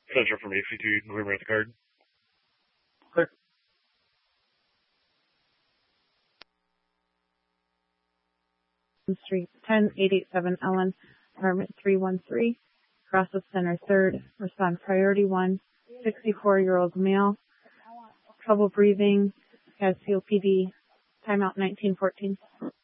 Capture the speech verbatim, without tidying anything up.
Center from A C T, November at the card. Clear. Street, ten eight eight seven Ellen, apartment three one three, Crossing Center third, respond priority one, sixty-four-year-old male, trouble breathing, has C O P D, timeout nineteen fourteen.